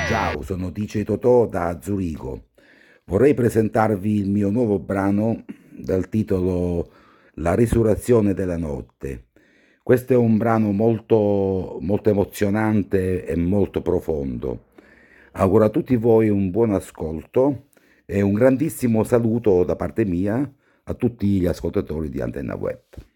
Ciao, sono DJ Totò da Zurigo. Vorrei presentarvi il mio nuovo brano dal titolo La risurrezione della notte. Questo è un brano molto emozionante e molto profondo. Auguro a tutti voi un buon ascolto e un grandissimo saluto da parte mia a tutti gli ascoltatori di Antenna Web.